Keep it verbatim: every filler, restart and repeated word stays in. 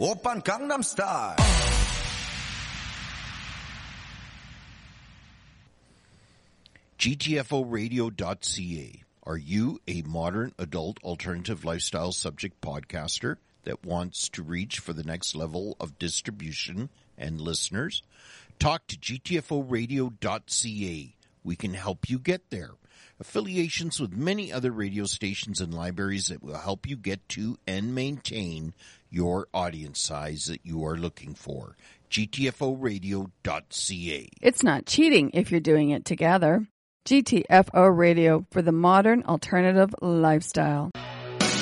Oppan Gangnam Style. G T F O radio dot C A. Are you a modern adult alternative lifestyle subject podcaster that wants to reach for the next level of distribution and listeners? Talk to G T F O radio dot C A. We can help you get there. Affiliations with many other radio stations and libraries that will help you get to and maintain your audience size that you are looking for. G T F O radio dot C A. It's not cheating if you're doing it together. G T F O Radio for the modern alternative lifestyle.